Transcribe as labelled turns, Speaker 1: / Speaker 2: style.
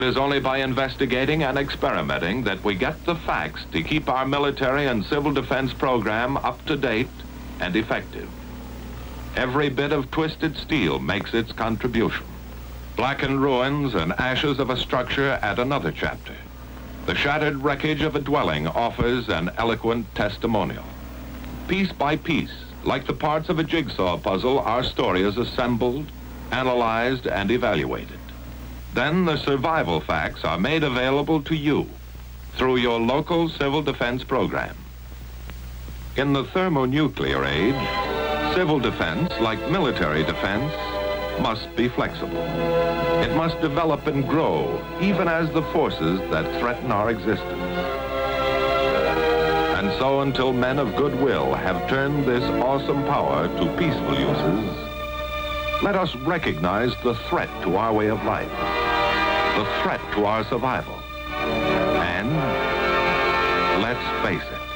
Speaker 1: It is only by investigating and experimenting that we get the facts to keep our military and civil defense program up to date and effective. Every bit of twisted steel makes its contribution. Blackened ruins and ashes of a structure add another chapter. The shattered wreckage of a dwelling offers an eloquent testimonial. Piece by piece, like the parts of a jigsaw puzzle, our story is assembled, analyzed, and evaluated. Then the survival facts are made available to you through your local civil defense program. In the thermonuclear age, civil defense, like military defense, must be flexible. It must develop and grow, even as the forces that threaten our existence. And so until men of goodwill have turned this awesome power to peaceful uses, let us recognize the threat to our way of life, the threat to our survival. And let's face it,